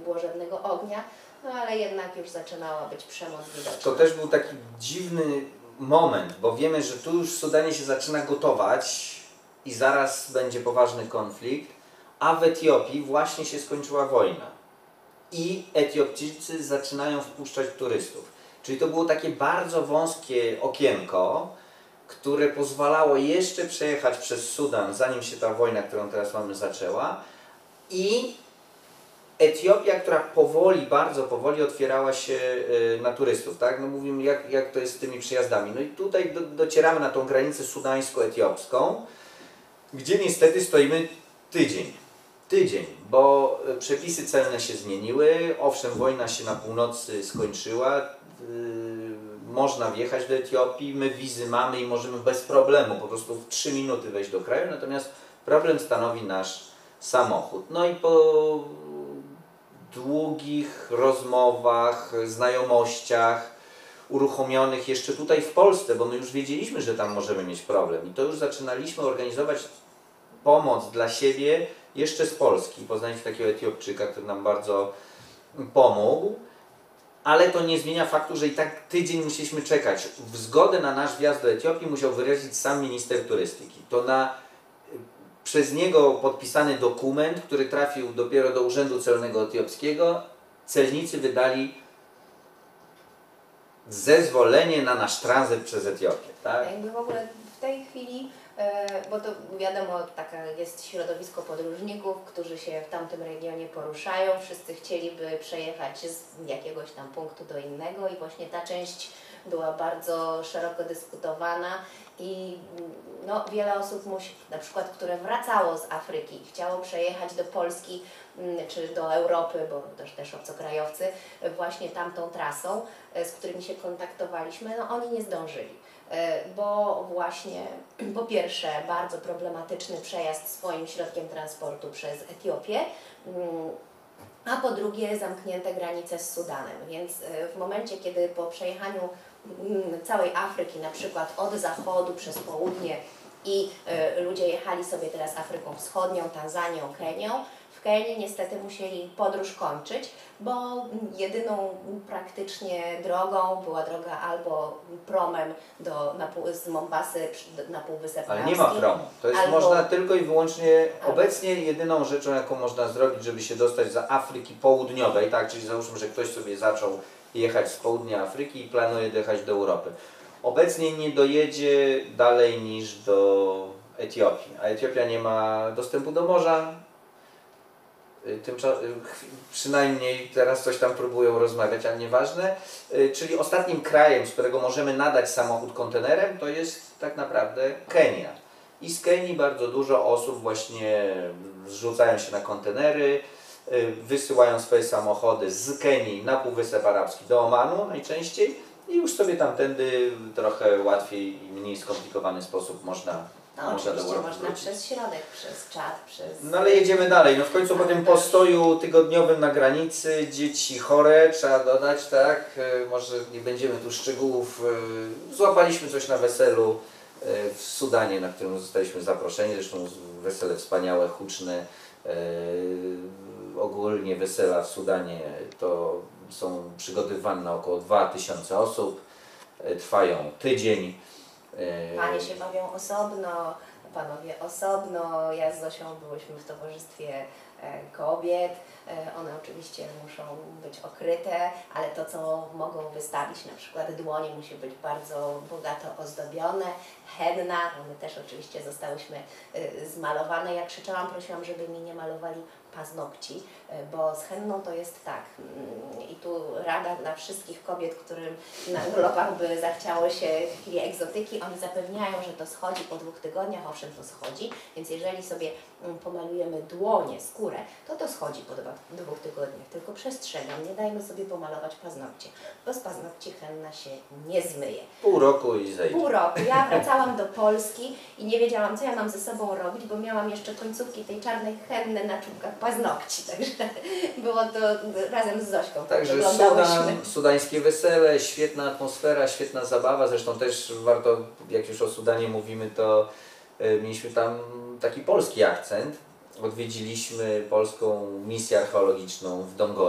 było żadnego ognia, no ale jednak już zaczynała być przemoc widoczna. To też był taki dziwny moment, bo wiemy, że tu już w Sudanie się zaczyna gotować i zaraz będzie poważny konflikt, a w Etiopii właśnie się skończyła wojna. I Etiopczycy zaczynają wpuszczać turystów. Czyli to było takie bardzo wąskie okienko, które pozwalało jeszcze przejechać przez Sudan, zanim się ta wojna, którą teraz mamy, zaczęła. I Etiopia, która powoli, bardzo powoli otwierała się na turystów, tak? No mówimy, jak to jest z tymi przyjazdami. No i tutaj docieramy na tą granicę sudańsko-etiopską, gdzie niestety stoimy tydzień, bo przepisy celne się zmieniły, owszem, wojna się na północy skończyła, można wjechać do Etiopii, my wizy mamy i możemy bez problemu po prostu w 3 minuty wejść do kraju, natomiast problem stanowi nasz samochód. No i po długich rozmowach, znajomościach uruchomionych jeszcze tutaj w Polsce, bo my już wiedzieliśmy, że tam możemy mieć problem i to już zaczynaliśmy organizować pomoc dla siebie jeszcze z Polski. Poznaliśmy takiego Etiopczyka, który nam bardzo pomógł, ale to nie zmienia faktu, że i tak tydzień musieliśmy czekać. W zgodę na nasz wjazd do Etiopii musiał wyrazić sam minister turystyki. To przez niego podpisany dokument, który trafił dopiero do Urzędu Celnego Etiopskiego, celnicy wydali zezwolenie na nasz tranzyt przez Etiopię. Tak? Jakby w ogóle w tej chwili, bo to wiadomo, taka jest środowisko podróżników, którzy się w tamtym regionie poruszają, wszyscy chcieliby przejechać z jakiegoś tam punktu do innego i właśnie ta część była bardzo szeroko dyskutowana i no, wiele osób na przykład, które wracało z Afryki, chciało przejechać do Polski czy do Europy, bo też obcokrajowcy, właśnie tamtą trasą, z którymi się kontaktowaliśmy, no oni nie zdążyli. Bo właśnie po pierwsze bardzo problematyczny przejazd swoim środkiem transportu przez Etiopię, a po drugie zamknięte granice z Sudanem, więc w momencie, kiedy po przejechaniu całej Afryki, na przykład od zachodu przez południe i ludzie jechali sobie teraz Afryką Wschodnią, Tanzanią, Kenią, w Kenii niestety musieli podróż kończyć, bo jedyną praktycznie drogą była droga albo promem z Mombasy na Półwysep Arabski. Ale nie ma promu. To jest można tylko i wyłącznie obecnie jedyną rzeczą, jaką można zrobić, żeby się dostać za Afryki Południowej, tak? Czyli załóżmy, że ktoś sobie zaczął jechać z południa Afryki i planuje dojechać do Europy. Obecnie nie dojedzie dalej niż do Etiopii, a Etiopia nie ma dostępu do morza. Przynajmniej teraz coś tam próbują rozmawiać, ale nieważne. Czyli ostatnim krajem, z którego możemy nadać samochód kontenerem, to jest tak naprawdę Kenia. I z Kenii bardzo dużo osób właśnie zrzucają się na kontenery, wysyłają swoje samochody z Kenii na Półwysep Arabski do Omanu najczęściej i już sobie tamtędy trochę łatwiej i mniej skomplikowany sposób można można przez środek, przez Czad, No ale jedziemy dalej. No w końcu po tym postoju tygodniowym na granicy, dzieci chore, trzeba dodać, tak? Może nie będziemy tu szczegółów. Złapaliśmy coś na weselu w Sudanie, na którym zostaliśmy zaproszeni. Zresztą wesele wspaniałe, huczne. Ogólnie wesela w Sudanie to są przygotowywane na około 2000 osób. Trwają tydzień. Panie się bawią osobno, panowie osobno. Ja z Zosią byłyśmy w towarzystwie kobiet. One oczywiście muszą być okryte, ale to, co mogą wystawić, na przykład dłonie, musi być bardzo bogato ozdobione. Henna, my też oczywiście zostałyśmy zmalowane. Ja krzyczałam, prosiłam, żeby mi nie malowali paznokci, bo z henną to jest tak. I tu rada dla wszystkich kobiet, którym na urlopach by zachciało się chwili egzotyki, oni zapewniają, że to schodzi po 2 tygodniach, owszem to schodzi, więc jeżeli sobie pomalujemy dłonie, skórę, to schodzi po 2 tygodniach, tylko przestrzegam, nie dajmy sobie pomalować paznokcie, bo z paznokci henna się nie zmyje. Pół roku i zejdzie. Pół roku. Ja wracałam do Polski i nie wiedziałam, co ja mam ze sobą robić, bo miałam jeszcze końcówki tej czarnej henny na czubkach paznokci, także było to razem z Zośką. Także sudańskie wesele, świetna atmosfera, świetna zabawa, zresztą też warto, jak już o Sudanie mówimy, to mieliśmy tam taki polski akcent. Odwiedziliśmy polską misję archeologiczną w Dongoli.